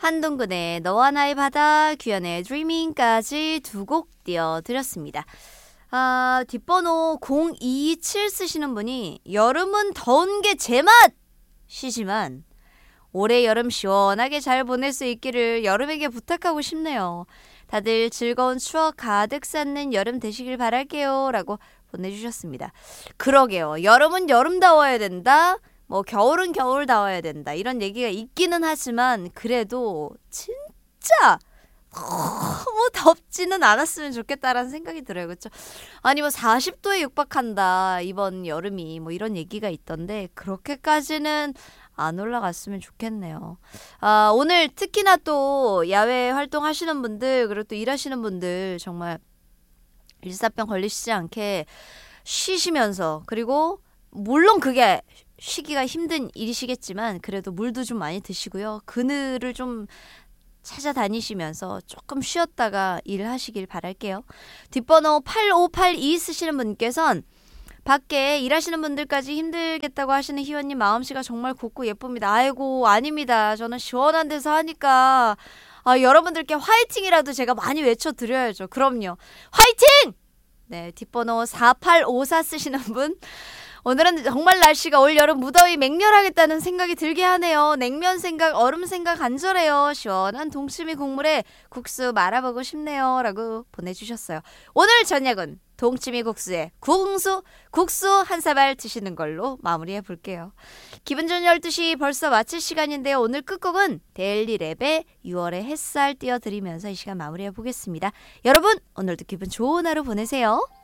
한동근의 너와 나의 바다, 규현의 드리밍까지 두 곡 띄워드렸습니다. 뒷번호 027 쓰시는 분이 여름은 더운 게 제 맛이지만 올해 여름 시원하게 잘 보낼 수 있기를 여름에게 부탁하고 싶네요. 다들 즐거운 추억 가득 쌓는 여름 되시길 바랄게요 라고 보내주셨습니다. 그러게요. 여름은 여름다워야 된다. 뭐 겨울은 겨울다워야 된다. 이런 얘기가 있기는 하지만 그래도 진짜 너무 덥지는 않았으면 좋겠다라는 생각이 들어요. 그렇죠? 아니 뭐 40도에 육박한다. 이번 여름이 뭐 이런 얘기가 있던데 그렇게까지는 안 올라갔으면 좋겠네요. 오늘 특히나 또 야외 활동하시는 분들 그리고 또 일하시는 분들 정말 일사병 걸리시지 않게 쉬시면서 그리고 물론 그게 쉬기가 힘든 일이시겠지만 그래도 물도 좀 많이 드시고요. 그늘을 좀 찾아다니시면서 조금 쉬었다가 일하시길 바랄게요. 뒷번호 8582 쓰시는 분께선 밖에 일하시는 분들까지 힘들겠다고 하시는 희원님 마음씨가 정말 곱고 예쁩니다. 아이고 아닙니다. 저는 시원한 데서 하니까 여러분들께 화이팅이라도 제가 많이 외쳐드려야죠. 그럼요. 화이팅! 네, 뒷번호 4854 쓰시는 분 오늘은 정말 날씨가 올 여름 무더위 맹렬하겠다는 생각이 들게 하네요. 냉면 생각, 얼음 생각 간절해요. 시원한 동치미 국물에 국수 말아보고 싶네요. 라고 보내주셨어요. 오늘 저녁은 동치미 국수에 국수 한 사발 드시는 걸로 마무리해 볼게요. 기분 좋은 12시 벌써 마칠 시간인데요. 오늘 끝곡은 데일리랩의 6월의 햇살 띄워드리면서 이 시간 마무리해 보겠습니다. 여러분 오늘도 기분 좋은 하루 보내세요.